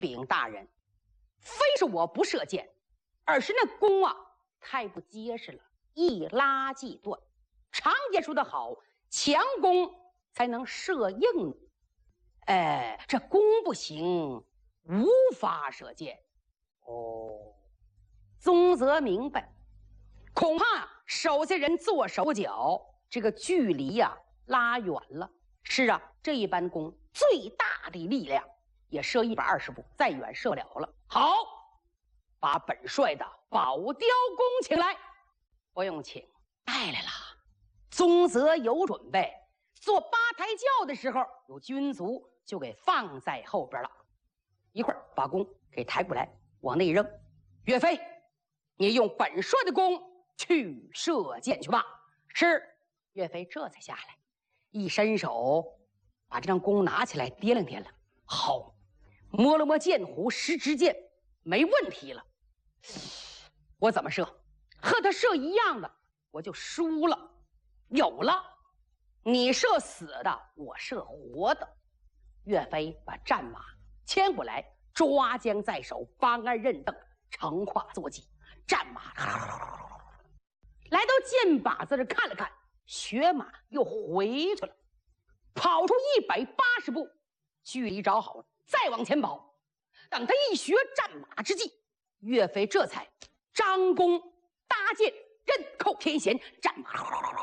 禀大人，非是我不射箭，而是那弓啊太不结实了，一拉即断。常言说得好，强弓才能射硬。这弓不行，无法射箭。哦，宗泽明白，恐怕手下人做手脚，这个距离呀拉远了。是啊，这一般弓最大的力量也射120步，再远射不了了。好，把本帅的宝雕弓请来。不用请，带来了。宗泽有准备，做八抬轿的时候，有军卒就给放在后边了。一会儿把弓给抬过来，往内扔。岳飞，你用本帅的弓去射箭去吧。是。岳飞这才下来，一伸手把这张弓拿起来，掂量掂量。好，摸了摸箭壶，10支箭，没问题了。我怎么射？和他射一样的，我就输了。有了，你射死的，我射活的。岳飞把战马牵过来，抓将在手，方安认凳，乘胯坐骑。战马来到箭靶子这看了看，学马又回去了，跑出180步，距离找好了，再往前跑。等他一学战马之际，岳飞这才张弓搭箭，刃扣天弦，战马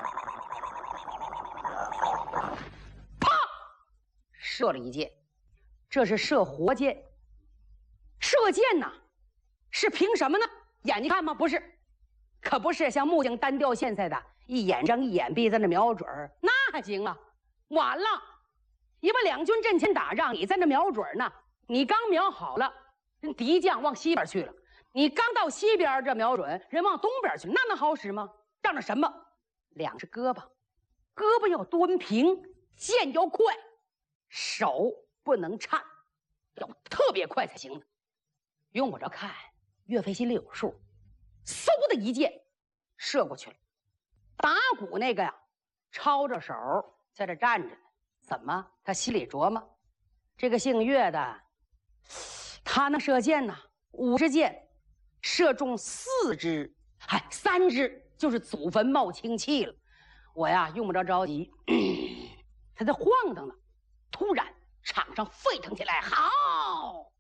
啪射了一箭。这是射活箭。射箭呐，是凭什么呢？眼睛看吗？不是，可不是像木匠单吊线似的，一眼睁一眼闭在那瞄准，那行了，晚了。你把两军阵前打仗，你在那瞄准呢，你刚瞄好了，人敌将往西边去了，你刚到西边这瞄准，人往东边去，那能好使吗？仗着什么？两只胳膊，胳膊要端平，箭要快，手不能颤，要特别快才行的。用我这看，岳飞心里有数，嗖的一箭射过去了。打鼓那个呀，抄着手在这站着呢。怎么？他心里琢磨，这个姓岳的，他能射箭呢，5支箭，射中4支，3支就是祖坟冒清气了。我呀，用不着着急。他在晃荡呢，突然场上沸腾起来。好，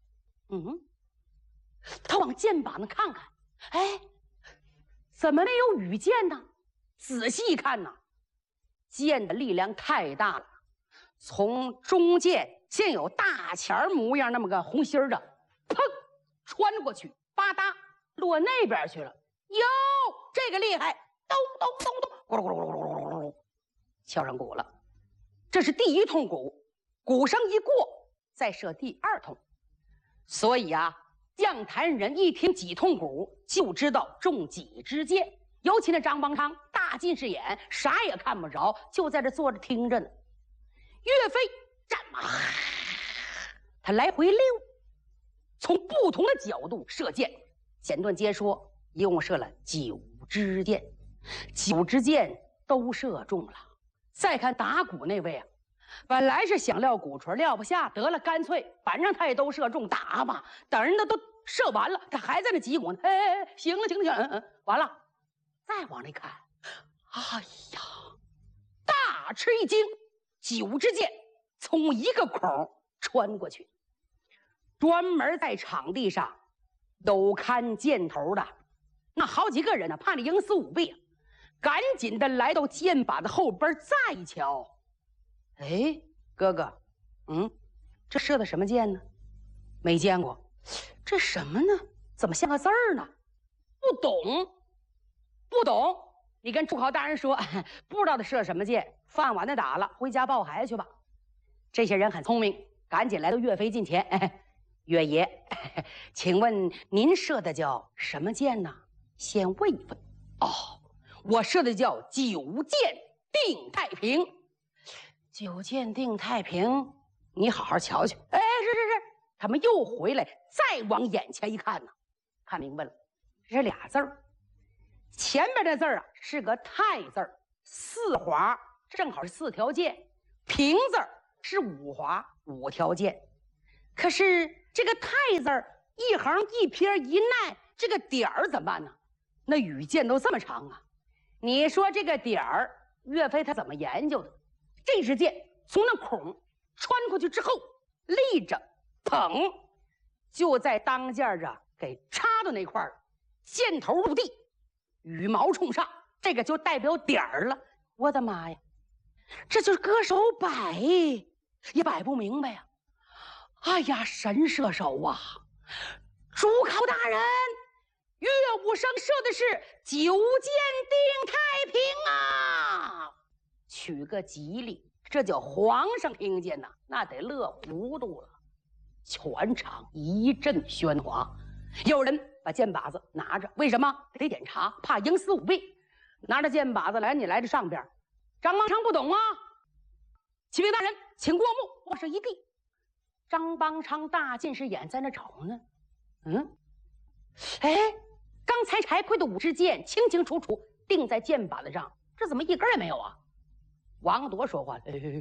他往箭靶那看看，怎么没有羽箭呢？仔细一看呢，箭的力量太大了，从中间现有大钱模样那么个红心儿的，砰，穿过去，吧嗒落那边去了。哟，这个厉害！咚咚咚咚，咕噜咕噜咕噜咕噜咕噜咕噜，敲上鼓了。这是第1通鼓，鼓声一过，再射第2通。所以啊，将坛人一听几通鼓，就知道中几支箭。尤其那张邦昌大近视眼，啥也看不着，就在这坐着听着呢。岳飞战马，他来回溜，从不同的角度射箭。简短截说，一共射了9支箭，9支箭都射中了。再看打鼓那位啊，本来是想撂鼓槌，撂不下，得了，干脆反正他也都射中，打吧。等人家都射完了，他还在那击鼓呢。行了行了行了，完了。再往里看，哎呀，大吃一惊，9支箭从一个孔穿过去。专门在场地上有看箭头的，那好几个人呢，怕你营私舞弊，赶紧的来到箭靶的后边再一瞧。哥哥，这射的什么箭呢？没见过。这什么呢？怎么像个字儿呢？不懂，你跟驻考大人说，不知道他射什么箭，饭碗的打了，回家抱孩子去吧。这些人很聪明，赶紧来到岳飞近前。岳爷，请问您射的叫什么箭呢？先问一问。我射的叫9箭定太平。9箭定太平，你好好瞧瞧。是。他们又回来，再往眼前一看呢，看明白了，这是俩字儿。前边的字儿啊是个太字儿，4划，正好是4条箭；平字儿是5划，5条箭。可是这个太字儿一横一撇一捺，这个点儿怎么办呢？那羽箭都这么长啊！你说这个点儿，岳飞他怎么研究的？这支箭从那孔穿过去之后，立着，砰，就在当间啊给插到那块儿，箭头入地，羽毛冲上，这个就代表点儿了。我的妈呀，这就是歌手摆也摆不明白呀！哎呀，神射手啊！主考大人，岳武生射的是9箭定太平啊！取个吉利，这叫皇上听见呐，那得乐糊涂了。全场一阵喧哗，有人把箭靶子拿着，为什么？得检查，怕营私舞弊。拿着箭靶子来，你来这上边。张邦昌不懂啊！启禀大人，请过目。往上一递，张邦昌大近视眼在那找呢。哎，刚才柴奎的5支箭清清楚楚定在箭靶子上，这怎么一根也没有啊？王铎说话了，人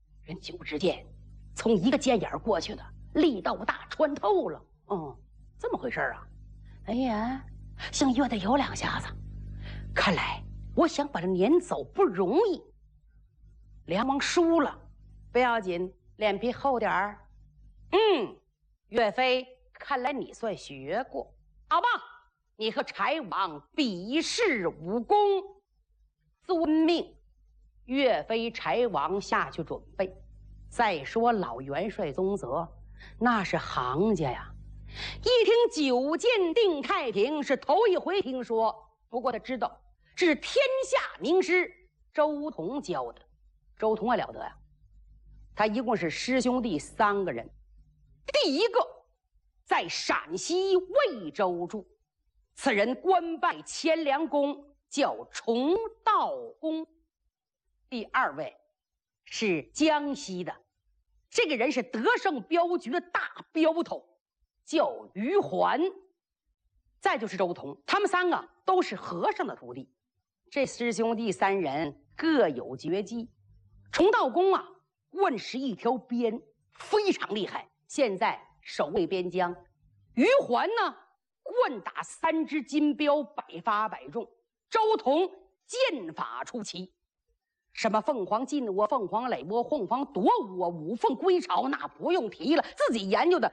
9支箭从一个箭眼过去的，力道大，穿透了。这么回事啊？哎呀，姓岳的有2下子，看来我想把他撵走不容易。梁王输了，不要紧，脸皮厚点儿。岳飞，看来你算学过，好吧？你和柴王比试武功，遵命。岳飞、柴王下去准备。再说老元帅宗泽，那是行家呀，一听9箭定太平是头一回听说。不过他知道这是天下名师周同教的。周同还了得呀，他一共是师兄弟3个人。第一个在陕西魏州住，此人官拜乾梁公，叫崇道公。第2位是江西的，这个人是德胜镖局的大镖头，叫于环。再就是周同，他们3个都是和尚的徒弟。这师兄弟3人各有绝技。崇道公啊，棍使一条鞭，非常厉害，现在守卫边疆。于环呢，棍打3只金镖，百发百中。周同剑法出奇，什么凤凰进窝、凤凰垒窝、凤凰夺窝、五凤归巢，那不用提了。自己研究的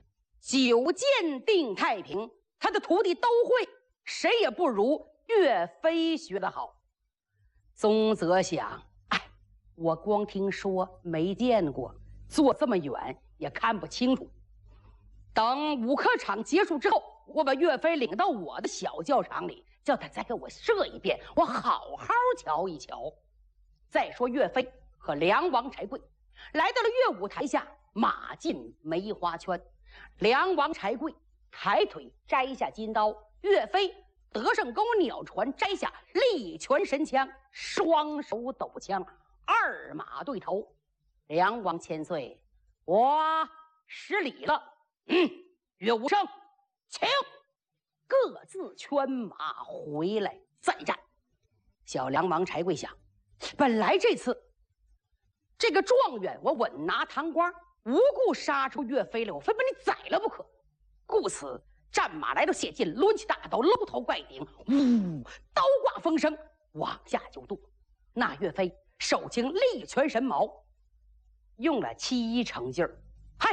9箭定太平，他的徒弟都会，谁也不如岳飞学得好。宗泽想，我光听说没见过，坐这么远也看不清楚。等武科场结束之后，我把岳飞领到我的小教场里，叫他再给我射一遍，我好好瞧一瞧。再说岳飞和梁王柴贵来到了乐舞台下，马进梅花圈。梁王柴贵抬腿摘下金刀，岳飞德胜钩鸟船摘下，力拳神枪，双手抖枪，2马对头。梁王千岁，我失礼了。岳武生，请各自圈马回来再战。小梁王柴贵想，本来这次这个状元我稳拿堂瓜，无故杀出岳飞来，我非把你宰了不可。故此战马来到血尽，抡起大刀，搂头怪顶，刀挂风声，往下就渡。那岳飞手擎力拳神矛，用了7成劲儿。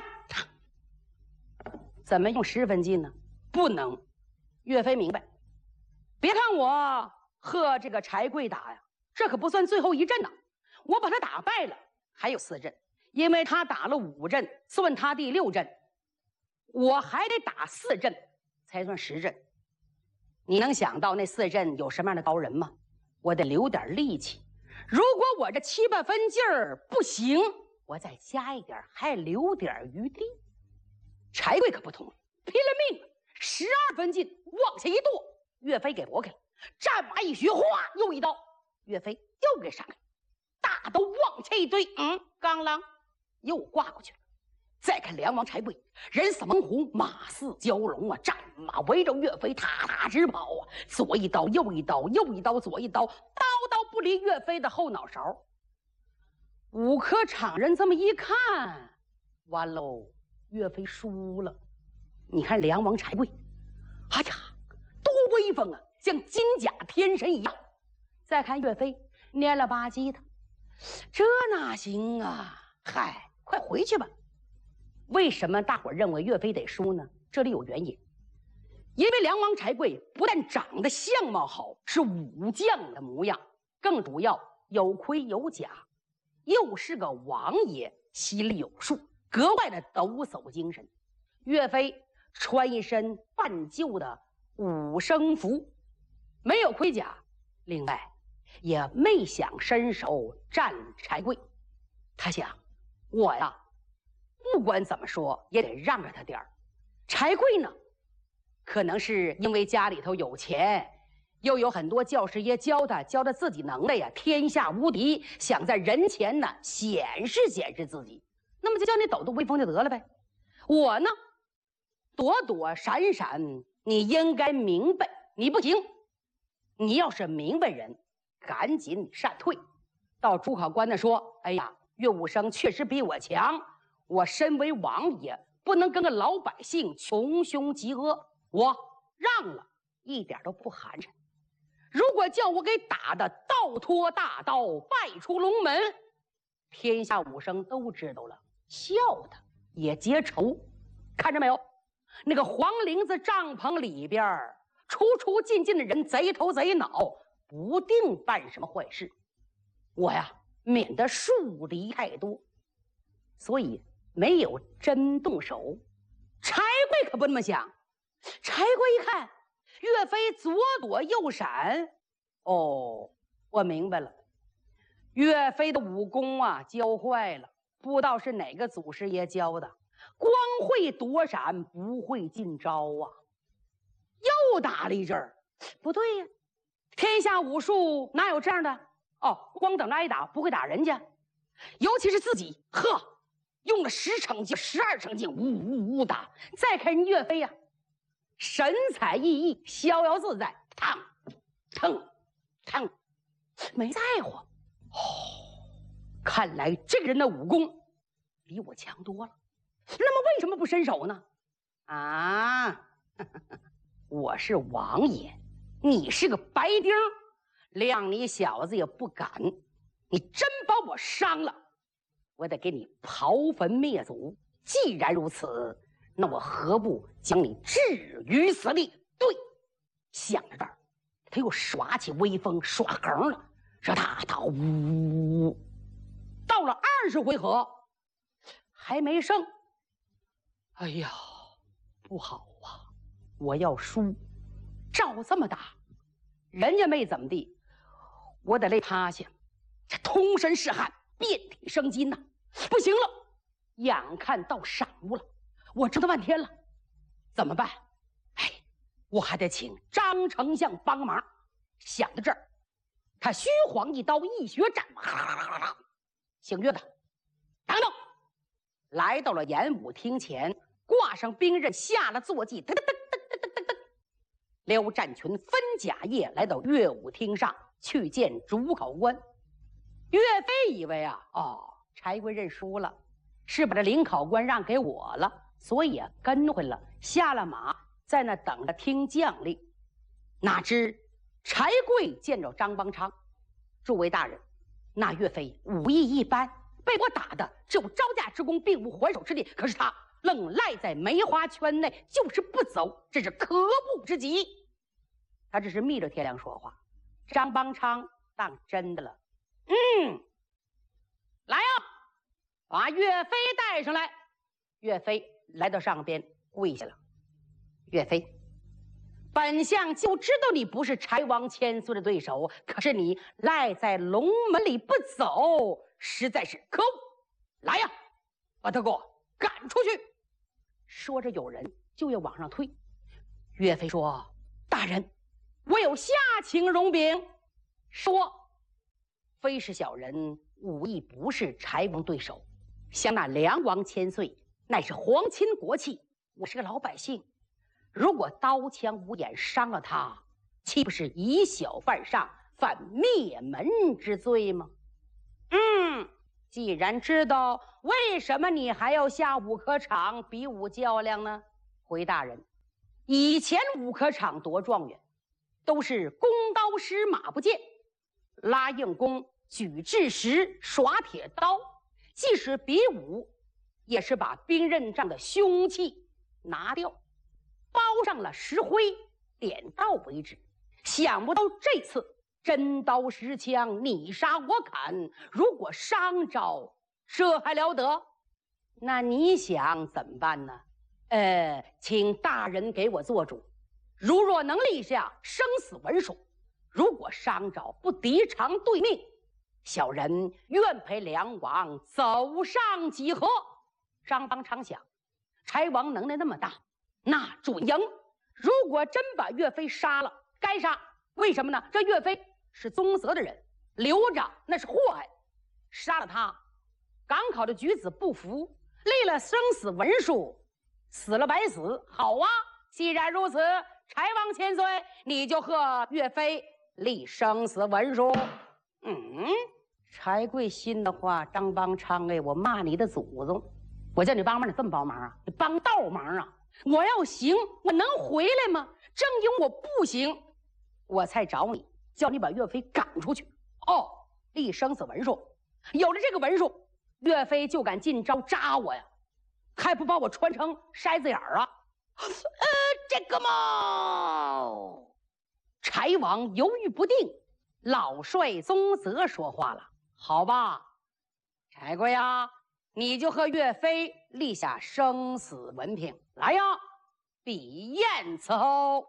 怎么用10分劲呢？不能。岳飞明白，别看我和这个柴贵打呀，这可不算最后一阵呐。我把他打败了，还有4阵，因为他打了5阵，算他第6阵，我还得打4阵才算10阵。你能想到那4阵有什么样的高人吗？我得留点力气。如果我这7、8分劲儿不行，我再加一点，还留点余地。柴贵可不同，拼了命了，12分劲往下一跺，岳飞给躲开了。战马一旋，哗，又一刀，岳飞又给闪开，大刀往下一堆，刚啷又挂过去了。再看梁王柴贵，人似猛虎，马似蛟龙啊！战马围着岳飞踏踏直跑啊，左一刀，右一刀，右一刀，左一刀，刀刀不离岳飞的后脑勺。武科场人这么一看，完喽，岳飞输了。 你看梁王柴贵，哎呀，多威风啊，像金甲天神一样。再看岳飞，蔫了吧唧的，这哪行啊？嗨，快回去吧。为什么大伙认为岳飞得输呢？这里有原因。因为梁王柴贵不但长得相貌好，是武将的模样，更主要有盔有甲，又是个王爷，心里有数，格外的抖擞精神。岳飞穿一身半旧的武生服，没有盔甲，另外也没想伸手战柴贵。他想，我呀，不管怎么说也得让着他点儿。柴贵呢，可能是因为家里头有钱，又有很多教师爷教他自己能耐呀，天下无敌，想在人前呢显示自己。那么就叫你抖抖威风就得了呗。我呢，躲躲闪闪，你应该明白，你不行。你要是明白人，赶紧你闪退。到主考官那说，哎呀，岳武生确实比我强，我身为王爷，不能跟个老百姓穷凶极恶，我让了，一点都不寒碜。如果叫我给打的倒拖大刀，败出龙门，天下武生都知道了，笑他也结仇。看着没有，那个黄陵子帐篷里边出出进进的人，贼头贼脑，不定办什么坏事。我呀，免得树敌太多，所以没有真动手。柴贵可不那么想。柴贵一看岳飞左躲右闪，哦，我明白了，岳飞的武功啊教坏了，不知道是哪个祖师爷教的，光会躲闪不会进招啊。又打了一阵儿，不对呀，天下武术哪有这样的？哦，光等着挨打，不会打人家，尤其是自己，呵，用了10成劲、12成劲，呜呜呜打。再看人岳飞呀，神采奕奕，逍遥自在，腾腾腾，没在乎。哦，看来这个人的武功比我强多了。那么为什么不伸手呢？啊，我是王爷，你是个白丁，谅你小子也不敢。你真把我伤了，我得给你刨坟灭祖。既然如此，那我何不将你置于死地？对，想着这儿，他又耍起威风，耍横了，说他呜，到了20回合还没胜。哎呀，不好啊，我要输。照这么打，人家没怎么地，我得累趴下，这通身是汗，遍体生津呐，不行了，眼看到晌午了，我折腾半天了，怎么办？哎，我还得请张丞相帮忙。想到这儿，他虚晃一刀，一血斩，姓岳的，等等，来到了演武厅前，挂上兵刃，下了坐骑，噔噔噔噔噔噔噔，廖占群分甲夜来到乐舞厅上去见主考官。岳飞以为啊，柴贵认输了，是把这领考官让给我了，所以啊跟回了，下了马，在那等着听将令。哪知柴贵见着张邦昌，诸位大人，那岳飞武艺一般，被我打的只有招架之功，并无还手之力，可是他愣赖在梅花圈内，就是不走，这是可恶之极。他只是密着天良说话，张邦昌当真的了。来呀，把岳飞带上来。岳飞来到上边跪下了。岳飞，本相就知道你不是柴王千岁的对手，可是你赖在龙门里不走，实在是可恶。来呀，把他给我赶出去。说着有人就要往上推。岳飞说，大人，我有下情容禀。说，非是小人武艺不是柴王对手，想那梁王千岁乃是皇亲国戚，我是个老百姓，如果刀枪无眼伤了他，岂不是以小犯上，犯灭门之罪吗？既然知道，为什么你还要下武科场比武较量呢？ 回大人，以前武科场夺状元，都是弓刀师马不见，拉硬弓，举雉石，耍铁刀，即使比武，也是把兵刃上的凶器拿掉，包上了石灰，点到为止。想不到这次真刀实枪，你杀我砍，如果伤着，这还了得？那你想怎么办呢？请大人给我做主，如若能立下生死文书，如果伤着不敌偿对命，小人愿陪梁王走上几何？张邦昌想，柴王能耐那么大，那准赢。如果真把岳飞杀了，该杀，为什么呢？这岳飞是宗泽的人，留着那是祸害，杀了他，赶考的举子不服，立了生死文书，死了白死。好啊，既然如此，柴王千岁，你就和岳飞立生死文书。柴贵心的话，张邦昌，我骂你的祖宗！我叫你帮忙，你这么帮忙啊？你帮倒忙啊！我要行，我能回来吗？正因我不行，我才找你，叫你把岳飞赶出去。立生死文书，有了这个文书，岳飞就敢进招扎我呀，还不把我穿成筛子眼儿啊？这个嘛，柴王犹豫不定，老帅宗泽说话了：“好吧，柴贵呀，你就和岳飞立下生死文凭，来呀，笔砚伺候。”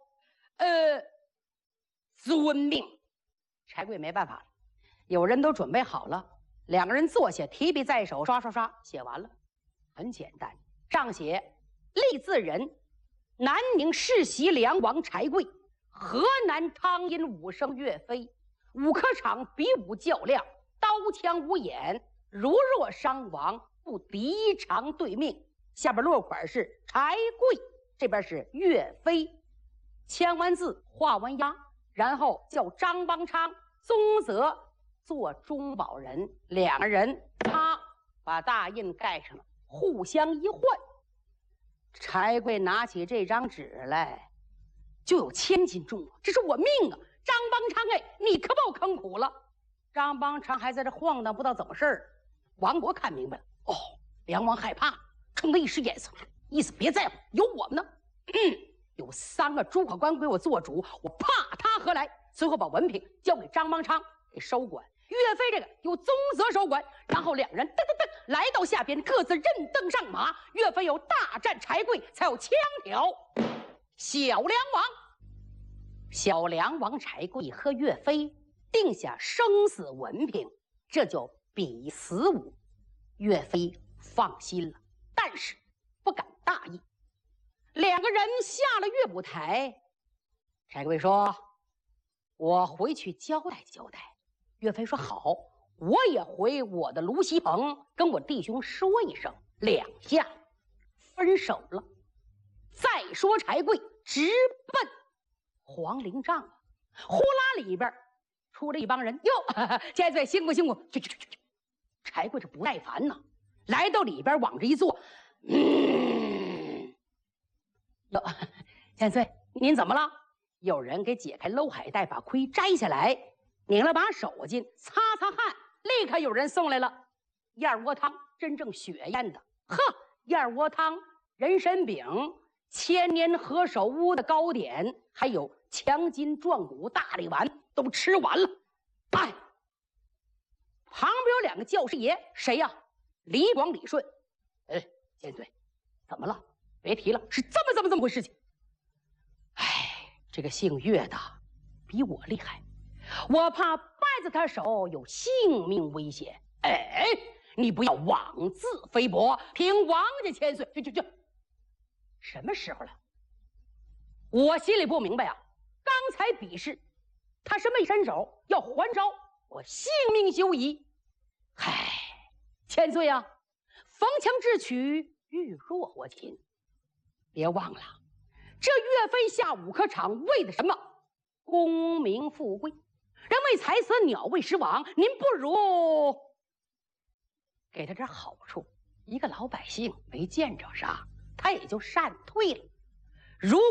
遵命。柴贵没办法了，有人都准备好了，两个人坐下，提笔在手，刷刷刷写完了。很简单，上写立字人南宁世袭梁王柴贵，河南汤阴武生岳飞，武科场比武较量，刀枪无眼，如若伤亡，不敌偿对命。下边落款是柴贵，这边是岳飞。签完字，画完押，然后叫张邦昌、宗泽做中保人，两个人把大印盖上了，互相一换。柴贵拿起这张纸来，就有千斤重啊！这是我命啊！张邦昌，你可把我坑苦了。张邦昌还在这晃荡，不知道怎么事儿。王勃看明白了，梁王害怕，冲他一使眼色，意思别在乎，有我们呢。有3个诸葛官给我做主，我怕他何来？随后把文凭交给张邦昌给收管，岳飞这个由宗泽收管。然后两人噔噔噔来到下边，各自认凳上马。岳飞有大战柴贵，才有枪挑小梁王柴贵和岳飞定下生死文凭，这就比死武。岳飞放心了，但是不敢大意。两个人下了乐舞台，柴贵说：“我回去交代交代。”岳飞说：“好，我也回我的卢锡鹏，跟我弟兄说一声。”两下分手了。再说柴贵直奔黄陵帐啊，呼啦里边出了一帮人。哟，千岁辛苦辛苦！去！柴贵是不耐烦呐，来到里边往这一坐，哟，千岁您怎么了？有人给解开搂海带，把盔摘下来，拧了把手巾，擦擦汗，立刻有人送来了燕窝汤，真正血燕的。燕窝汤、人参饼、千年何首乌的糕点，还有强筋壮骨大力丸，都吃完了。旁边有2个教师爷，谁呀？李广、李顺。千岁，怎么了？别提了，是这么回事情。这个姓岳的比我厉害，我怕败在他手有性命危险。你不要妄自菲薄，凭王家千岁。去！什么时候了？我心里不明白啊！刚才比试，他是没伸手，要还招，我性命休矣。千岁啊，逢强智取，遇弱活擒。别忘了，这岳飞下武科场为的什么？功名富贵。人为财死，鸟为食亡。您不如给他点好处，一个老百姓没见着啥，他也就善退了。 如